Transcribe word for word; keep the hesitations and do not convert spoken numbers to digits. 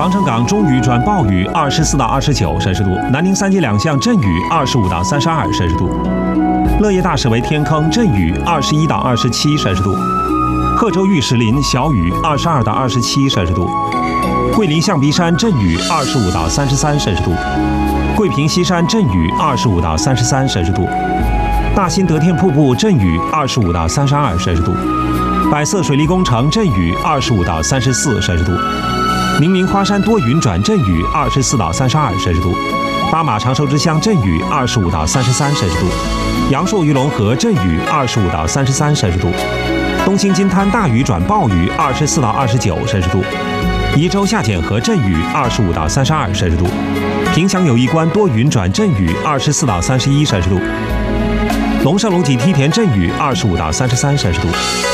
防城港中雨转暴雨，二十四到二十九摄氏度；南宁三街两巷阵雨，二十五到三十二摄氏度；乐业大室为天坑阵雨，二十一到二十七摄氏度；贺州玉石林小雨，二十二到二十七摄氏度；桂林象鼻山阵雨，二十五到三十三摄氏度；桂平西山阵雨，二十五到三十三摄氏度；大新得天瀑布阵雨，二十五到三十二摄氏度；百色水利工程阵雨，二十五到三十四摄氏度；宁明花山多云转阵雨，二十四到三十二摄氏度；巴马长寿之乡阵雨，二十五到三十三摄氏度；阳朔玉龙河阵雨，二十五到三十三摄氏度；东兴金滩大雨转暴雨，二十四到二十九摄氏度；宜州下笕河阵雨，二十五到三十二摄氏度；萍乡友谊关多云转阵雨，二十四到三十一摄氏度；龙胜龙脊梯田阵雨，二十五到三十三摄氏度。